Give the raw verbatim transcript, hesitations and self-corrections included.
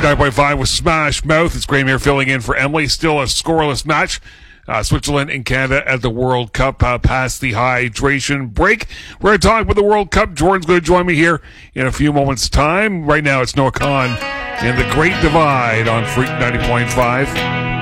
nine point five with Smash Mouth. It's Graham here filling in for Emily. Still a scoreless match. Uh, Switzerland and Canada at the World Cup uh, past the hydration break. We're going to talk about the World Cup. Jordan's going to join me here in a few moments' time. Right now, it's Noah Khan and the Great Divide on Freak ninety point five.